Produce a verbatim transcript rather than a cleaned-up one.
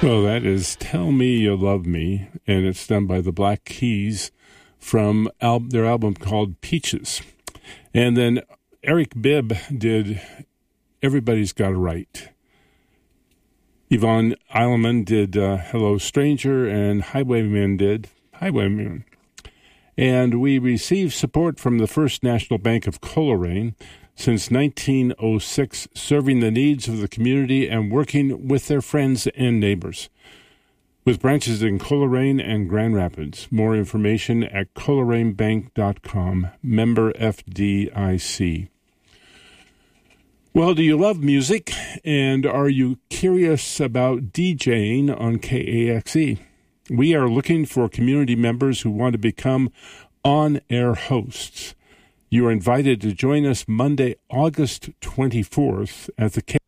Well, that is Tell Me You Love Me, and it's done by the Black Keys from al- their album called Peaches. And then Eric Bibb did Everybody's Got a Right. Yvonne Eilman did uh, Hello Stranger, and Highwayman did Highwayman. And we received support from the First National Bank of Coleraine since nineteen oh six, serving the needs of the community and working with their friends and neighbors. With branches in Coleraine and Grand Rapids. More information at coleraine bank dot com, member F D I C. Well, do you love music, and are you curious about DJing on K A X E? We are looking for community members who want to become on-air hosts. You are invited to join us Monday, August twenty-fourth at the K